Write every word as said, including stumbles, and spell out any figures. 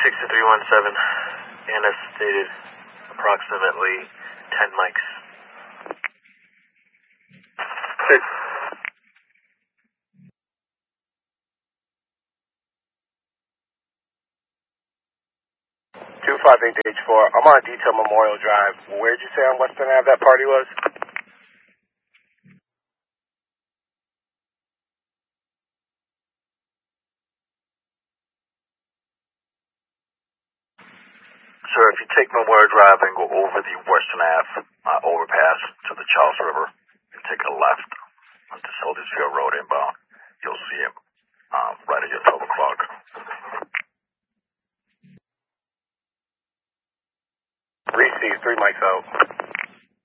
six to three one seven, and as stated, approximately ten mics. Six. two five eight H four, I'm on Detail Memorial Drive. Where'd you say on Western Ave that party was? Sir, if you take Memorial Drive and go over the Western Ave uh, overpass to the Charles River and take a left onto Sylvesville Road inbound, you'll see him um, right at your twelve o'clock. three C, three mics out.